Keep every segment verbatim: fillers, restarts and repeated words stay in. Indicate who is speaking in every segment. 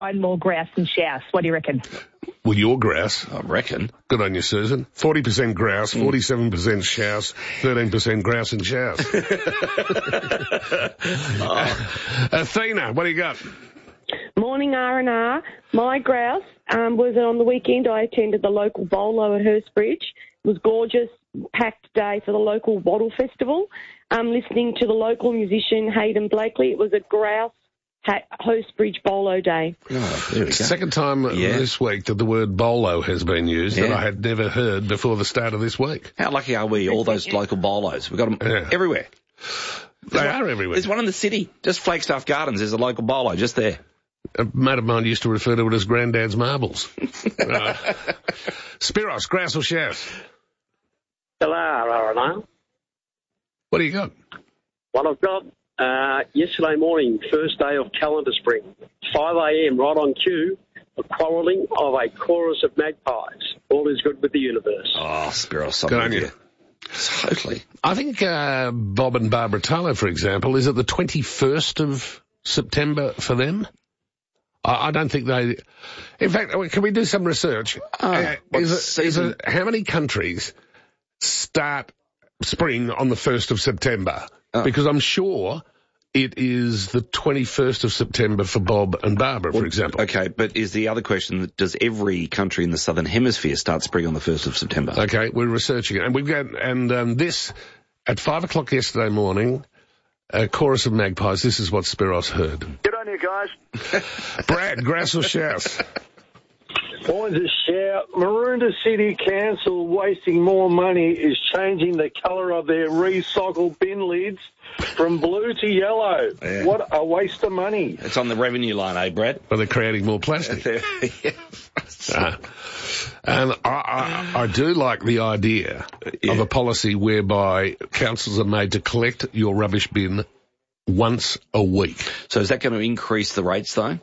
Speaker 1: I'd more grouse than shouse. What do you reckon?
Speaker 2: Well, your grouse.
Speaker 3: I reckon.
Speaker 2: Good on you, Susan. forty percent grouse, forty-seven percent shouse, thirteen percent grouse and shouse. oh. Athena, what do you got?
Speaker 4: Morning, R and R. My grouse um, was on the weekend. I attended the local bolo at Hurstbridge. It was gorgeous, packed day for the local Wattle Festival. Um, listening to the local musician Hayden Blakely. It was a grouse ha- Hurstbridge bolo day.
Speaker 3: Oh, there we go.
Speaker 2: Second time
Speaker 3: yeah.
Speaker 2: this week that the word bolo has been used
Speaker 3: yeah.
Speaker 2: that I had never heard before the start of this week.
Speaker 3: How lucky are we, all those local bolos? We've got them
Speaker 2: yeah.
Speaker 3: everywhere.
Speaker 2: They
Speaker 3: there's
Speaker 2: are
Speaker 3: one,
Speaker 2: everywhere.
Speaker 3: There's one in the city, just Flagstaff Gardens. There's a local bolo just there.
Speaker 2: A mate of mine used to refer to it as Grandad's Marbles. uh, Spiros, grouse or shouse?
Speaker 5: Hello, R and R.
Speaker 2: What do you got?
Speaker 5: What I've got, uh, yesterday morning, first day of calendar spring, five a.m, right on cue, the quarrelling of a chorus of magpies. All is good with the universe.
Speaker 3: Oh, Spiros,
Speaker 2: good on you.
Speaker 3: Totally.
Speaker 2: I think uh, Bob and Barbara Tulloh, for example, is it the twenty-first of September for them? I, I don't think they... In fact, can we do some research?
Speaker 3: Oh,
Speaker 2: uh, is it, is it, how many countries start spring on the first of September? Oh. Because I'm sure it is the twenty-first of September for Bob and Barbara,
Speaker 3: well,
Speaker 2: for example.
Speaker 3: Okay, but is the other question, does every country in the Southern Hemisphere start spring on the first of September?
Speaker 2: Okay, we're researching it. And we've got, and um, this, at five o'clock yesterday morning, a chorus of magpies, this is what Spiros heard.
Speaker 6: Good on you, guys.
Speaker 2: Brad, grass or shouse?
Speaker 6: Mine's a shout. Maroondah City Council wasting more money is changing the colour of their recycled bin lids from blue to yellow. Yeah. What a waste of money.
Speaker 3: It's on the revenue line, eh, Brad?
Speaker 2: Well, they're creating more plastic.
Speaker 3: yeah.
Speaker 2: uh, and I, I, I do like the idea yeah. of a policy whereby councils are made to collect your rubbish bin once a week.
Speaker 3: So is that going to increase the rates, though?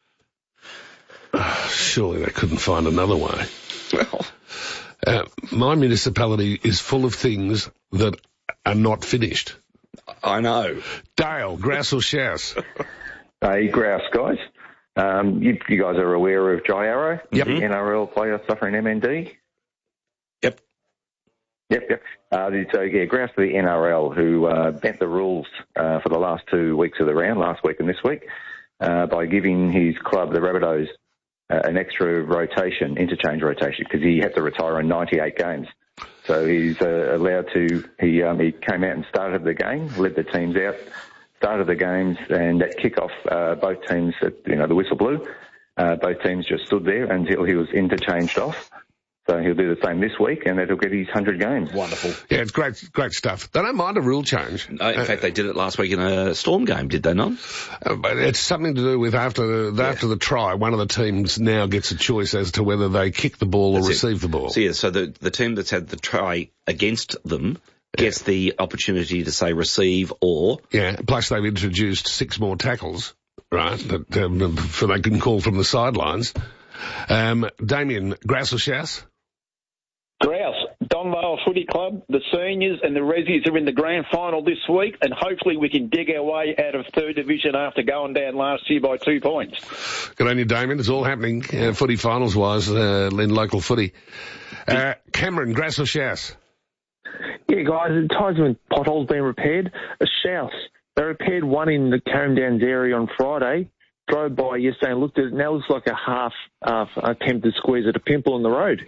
Speaker 2: Uh, surely they couldn't find another way.
Speaker 3: Well,
Speaker 2: uh, my municipality is full of things that are not finished.
Speaker 3: I know.
Speaker 2: Dale, grouse or shouse?
Speaker 7: Hey, grouse, guys. Um, you, you guys are aware of Jai Arrow,
Speaker 2: yep.
Speaker 7: the N R L player suffering M N D?
Speaker 3: Yep.
Speaker 7: Yep, yep. Uh, so, yeah, grouse to the N R L, who uh, bent the rules uh, for the last two weeks of the round, last week and this week, uh, by giving his club, the Rabbitohs, uh, an extra rotation, interchange rotation, because he had to retire in ninety-eight games. So he's uh, allowed to, he um, he came out and started the game, led the teams out, started the games, and at kick-off, uh, both teams, you know, the whistle blew. Uh, both teams just stood there until he was interchanged off. So he'll do the same this week, and that'll get his one hundred games.
Speaker 3: Wonderful.
Speaker 2: Yeah, it's great, great stuff. They don't mind a rule change.
Speaker 3: No, in uh, fact, they did it last week in a Storm game, did they not?
Speaker 2: Uh, but it's something to do with after the, yeah. after the try, one of the teams now gets a choice as to whether they kick the ball or that's receive it. the ball.
Speaker 3: So, yeah, so the, the team that's had the try against them gets yeah. the opportunity to say receive or...
Speaker 2: Yeah, plus they've introduced six more tackles, right, that um, for they can call from the sidelines. Um, Damien, grass or shouse?
Speaker 8: Grouse. Donvale Footy Club, the seniors and the Resies are in the grand final this week, and hopefully we can dig our way out of third division after going down last year by two points.
Speaker 2: Good on you, Damien. It's all happening, uh, footy finals-wise, uh, in local footy. Uh, Cameron, grass or shouse?
Speaker 9: Yeah, guys, at times when potholes been repaired, a shouse. They repaired one in the Carrum Downs area on Friday. Drove by yesterday and looked at it. Now it looks like a half uh, attempt to squeeze at a pimple in the road.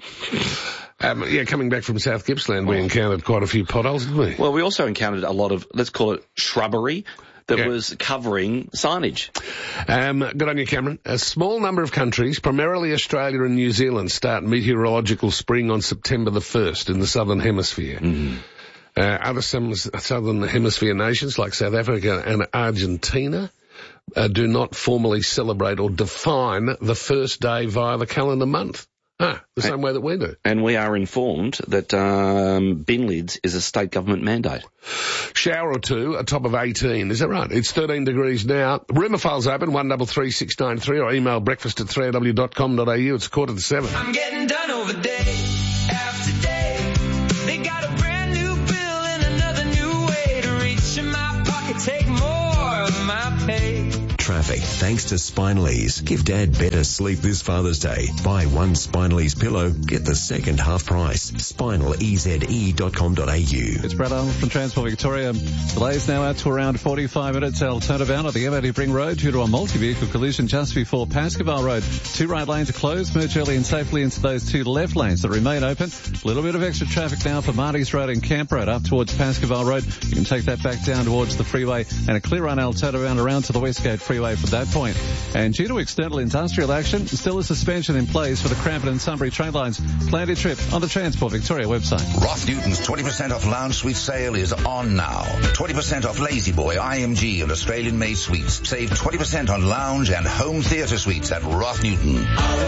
Speaker 2: Um, yeah, coming back from South Gippsland, we encountered quite a few potholes, didn't we?
Speaker 3: Well, we also encountered a lot of, let's call it shrubbery, that yeah. was covering signage.
Speaker 2: Um, good on you, Cameron. A small number of countries, primarily Australia and New Zealand, start meteorological spring on September the first in the Southern Hemisphere.
Speaker 3: Mm.
Speaker 2: Uh, other some Southern Hemisphere nations like South Africa and Argentina uh, do not formally celebrate or define the first day via the calendar month. Ah, the same
Speaker 3: and,
Speaker 2: way that we do.
Speaker 3: And we are informed that um, bin lids is a state government mandate.
Speaker 2: Shower or two, a top of eighteen. Is that right? It's thirteen degrees now. Rumour file's open, one double three six nine three, or email breakfast at three a w dot com dot a u. It's quarter to seven.
Speaker 10: I'm getting done over day after day. They got a brand new bill and another new way to reach in my pocket, take more of my pay.
Speaker 11: Traffic. Thanks to Spinalese. Give Dad better sleep this Father's Day. Buy one Spinalese pillow, get the second half price. spinal e z e dot com dot a u.
Speaker 12: It's Brad Arnold from Transport Victoria. Delays now out to around forty-five minutes. I'll turn about at the M O D Bring Road due to a multi-vehicle collision just before Pascoval Road. Two right lanes are closed. Merge early and safely into those two left lanes that remain open. A little bit of extra traffic now for Marty's Road and Camp Road up towards Pascoval Road. You can take that back down towards the freeway, and a clear run I'll turn around around to the Westgate Freeway from that point. And due to external industrial action, still a suspension in place for the Crampton and Sunbury train lines. Plan your trip on the Transport Victoria website.
Speaker 13: Roth Newton's twenty percent off lounge suite sale is on now. twenty percent off Lazy Boy, I M G and Australian-made suites. Save twenty percent on lounge and home theatre suites at Roth Newton.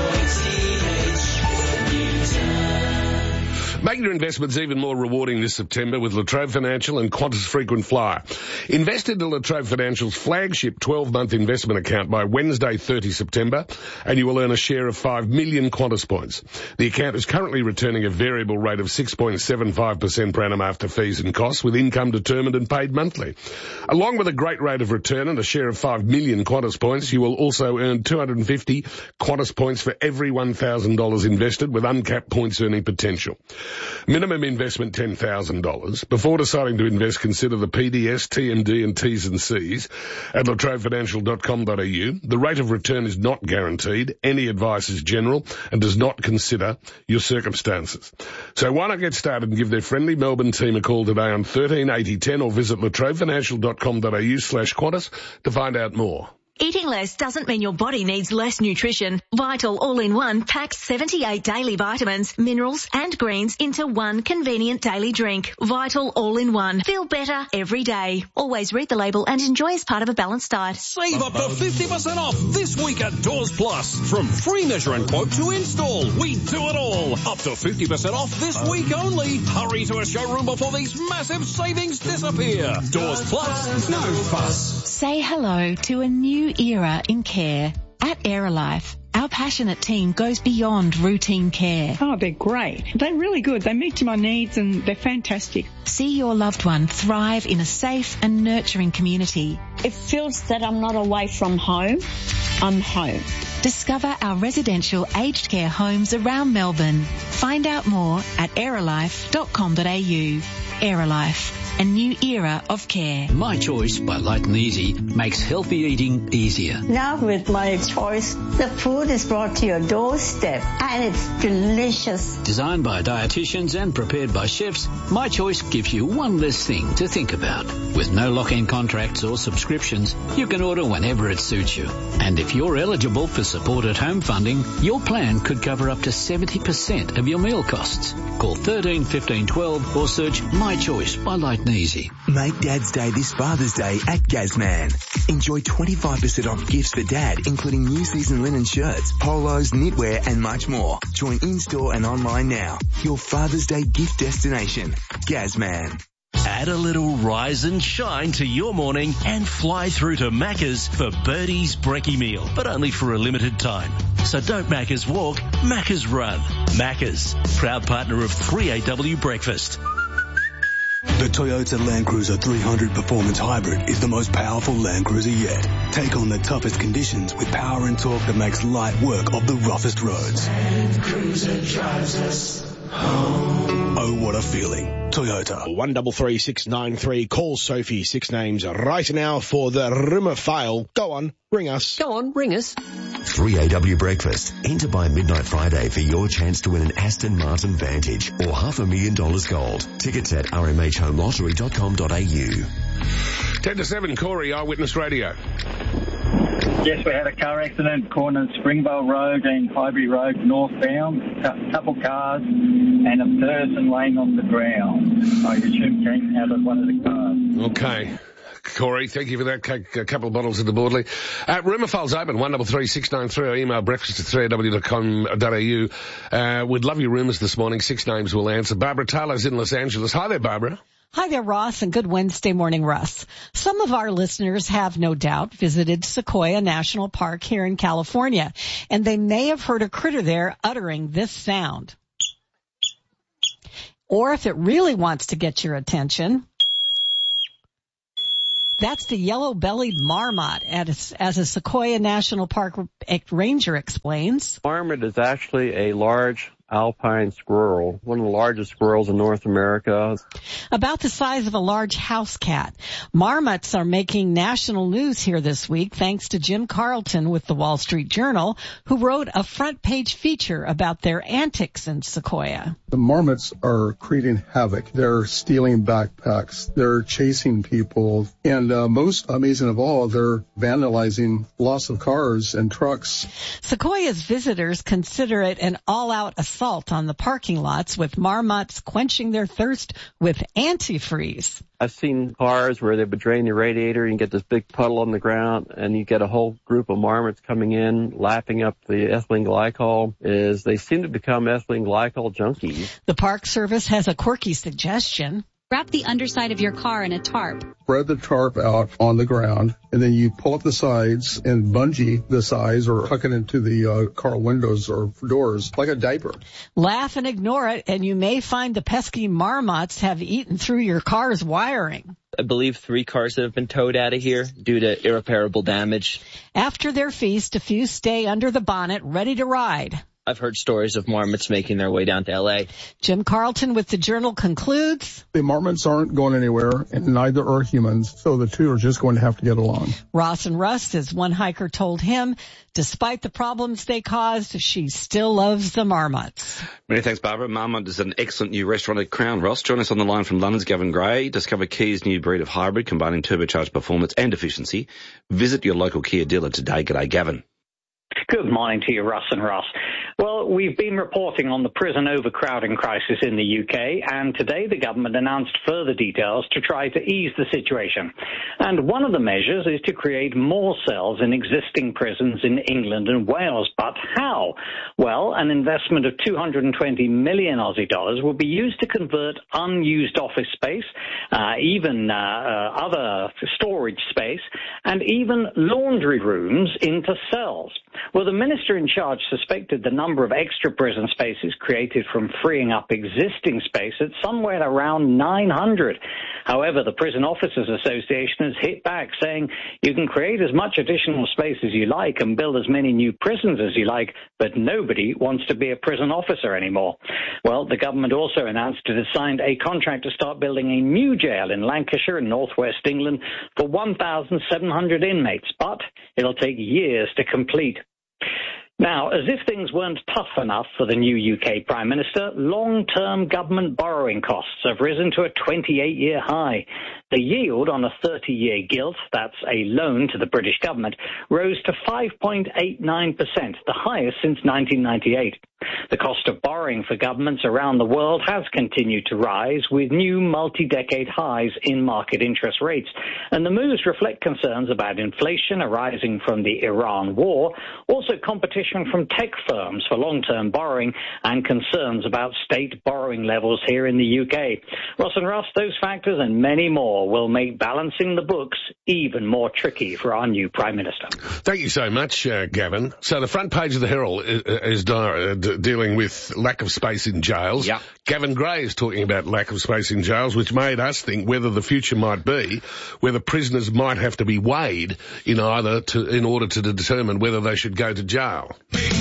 Speaker 2: Make your investments even more rewarding this September with Latrobe Financial and Qantas Frequent Flyer. Invest into Latrobe Financial's flagship twelve-month investment account by Wednesday, the thirtieth of September, and you will earn a share of five million Qantas points. The account is currently returning a variable rate of six point seven five percent per annum after fees and costs, with income determined and paid monthly. Along with a great rate of return and a share of five million Qantas points, you will also earn two hundred fifty Qantas points for every one thousand dollars invested, with uncapped points earning potential. Minimum investment ten thousand dollars. Before deciding to invest, consider the P D S, T M D and T's and C's at latrobe financial dot com dot a u. The rate of return is not guaranteed. Any advice is general and does not consider your circumstances. So why not get started and give their friendly Melbourne team a call today on thirteen eighty ten or visit latrobe financial dot com dot a u slash Qantas to find out more.
Speaker 14: Eating less doesn't mean your body needs less nutrition. Vital All-in-One packs seventy-eight daily vitamins, minerals and greens into one convenient daily drink. Vital All-in-One. Feel better every day. Always read the label and enjoy as part of a balanced diet.
Speaker 15: Save up to fifty percent off this week at Doors Plus. From free measure and quote to install, we do it all. Up to fifty percent off this week only. Hurry to a showroom before these massive savings disappear. Doors Plus, no fuss.
Speaker 16: Say hello to a new era in care. At Aerolife, our passionate team goes beyond routine care.
Speaker 17: Oh, they're great. They're really good. They meet my needs and they're fantastic.
Speaker 16: See your loved one thrive in a safe and nurturing community.
Speaker 18: It feels that I'm not away from home. I'm home.
Speaker 16: Discover our residential aged care homes around Melbourne. Find out more at aerolife dot com dot a u. Aerolife. A new era of care.
Speaker 19: My Choice by Light and Easy makes healthy eating easier.
Speaker 20: Now with My Choice, the food is brought to your doorstep and it's delicious.
Speaker 19: Designed by dietitians and prepared by chefs, My Choice gives you one less thing to think about. With no lock-in contracts or subscriptions, you can order whenever it suits you. And if you're eligible for supported home funding, your plan could cover up to seventy percent of your meal costs. Call thirteen fifteen twelve or search My Choice by Light and Easy.
Speaker 21: Make Dad's Day this Father's Day at Gazman. Enjoy twenty-five percent off gifts for Dad, including new season linen shirts, polos, knitwear and much more. Join in-store and online now. Your Father's Day gift destination. Gazman.
Speaker 22: Add a little rise and shine to your morning and fly through to Macca's for Birdie's Brekkie meal, but only for a limited time. So don't Macca's walk, Macca's run. Macca's, proud partner of three A W Breakfast.
Speaker 23: The Toyota Land Cruiser three hundred Performance Hybrid is the most powerful Land Cruiser yet. Take on the toughest conditions with power and torque that makes light work of the roughest roads.
Speaker 10: Land Cruiser drives us home.
Speaker 23: Oh, what a feeling. Toyota.
Speaker 24: one three three six nine three. Call Sophie. Six names right now for the rumour fail. Go on, ring us.
Speaker 25: Go on, ring us.
Speaker 11: three A W Breakfast. Enter by Midnight Friday for your chance to win an Aston Martin Vantage or half a million dollars gold. Tickets at r m h home lottery dot com dot a u.
Speaker 2: ten to seven, Corey, Eyewitness Radio.
Speaker 26: Yes, we had a car accident, corner Springvale Road and Highbury Road northbound. A couple cars and a person laying on the ground. I assume came out of one of the cars.
Speaker 2: Okay. Corey, thank you for that. A couple of bottles of the Boardley. Uh, rumour file's open, one three three six nine three, or email breakfast at three a w dot com dot a u. Uh, we'd love your rumours this morning. Six names will answer. Barbara Taylor's in Los Angeles. Hi there, Barbara.
Speaker 27: Hi there, Ross, and good Wednesday morning, Russ. Some of our listeners have no doubt visited Sequoia National Park here in California, and they may have heard a critter there uttering this sound. Or if it really wants to get your attention, That's the yellow-bellied marmot, as, as a Sequoia National Park ranger explains.
Speaker 1: Marmot is actually a large alpine squirrel, one of the largest squirrels in North America.
Speaker 27: About the size of a large house cat. Marmots are making national news here this week thanks to Jim Carlton with the Wall Street Journal, who wrote a front-page feature about their antics in Sequoia.
Speaker 4: The marmots are creating havoc. They're stealing backpacks. They're chasing people. And uh, most amazing of all, they're vandalizing lots of cars and trucks.
Speaker 27: Sequoia's visitors consider it an all-out assault on the parking lots, with marmots quenching their thirst with antifreeze.
Speaker 1: I've seen cars where they would drain the radiator and you get this big puddle on the ground, and you get a whole group of marmots coming in, lapping up the ethylene glycol. Is they seem to become ethylene glycol junkies.
Speaker 27: The Park Service has a quirky suggestion.
Speaker 5: Wrap the underside of your car in a tarp.
Speaker 4: Spread the tarp out on the ground, and then you pull up the sides and bungee the sides or tuck it into the uh, car windows or doors like a diaper.
Speaker 27: Laugh and ignore it, and you may find the pesky marmots have eaten through your car's wiring.
Speaker 6: I believe three cars have been towed out of here due to irreparable damage.
Speaker 27: After their feast, a few stay under the bonnet, ready to ride.
Speaker 6: I've heard stories of marmots making their way down to L A.
Speaker 27: Jim Carlton with the Journal concludes,
Speaker 4: the marmots aren't going anywhere, and neither are humans, so the two are just going to have to get along.
Speaker 27: Ross and Russ, as one hiker told him, despite the problems they caused, she still loves the marmots.
Speaker 3: Many thanks, Barbara. Marmot is an excellent new restaurant at Crown. Ross, join us on the line from London's Gavin Gray. Discover Kia's new breed of hybrid combining turbocharged performance and efficiency. Visit your local Kia dealer today. G'day, Gavin.
Speaker 7: Good morning to you, Russ and Ross. Well, we've been reporting on the prison overcrowding crisis in the U K, and today the government announced further details to try to ease the situation. And one of the measures is to create more cells in existing prisons in England and Wales. But how? Well, an investment of two hundred twenty million Aussie dollars will be used to convert unused office space, uh, even uh, uh, other storage space, and even laundry rooms into cells. Well, the minister in charge suspected the number of extra prison spaces created from freeing up existing space at somewhere around nine hundred. However, the Prison Officers Association has hit back, saying you can create as much additional space as you like and build as many new prisons as you like, but nobody wants to be a prison officer anymore. Well, the government also announced it has signed a contract to start building a new jail in Lancashire and northwest England for one thousand seven hundred inmates, but it'll take years to complete. Now, as if things weren't tough enough for the new U K Prime Minister, long-term government borrowing costs have risen to a twenty-eight year high. The yield on a thirty year gilt, that's a loan to the British government, rose to five point eight nine percent, the highest since nineteen ninety-eight. The cost of borrowing for governments around the world has continued to rise, with new multi-decade highs in market interest rates. And the moves reflect concerns about inflation arising from the Iran war, also competition from tech firms for long-term borrowing, and concerns about state borrowing levels here in the U K. Ross and Russ, those factors and many more will make balancing the books even more tricky for our new Prime Minister.
Speaker 2: Thank you so much, uh, Gavin. So the front page of the Herald is, is uh, dealing with lack of space in jails.
Speaker 3: Yep.
Speaker 2: Gavin Gray is talking about lack of space in jails, which made us think whether the future might be whether prisoners might have to be weighed in either to, in order to determine whether they should go to jail.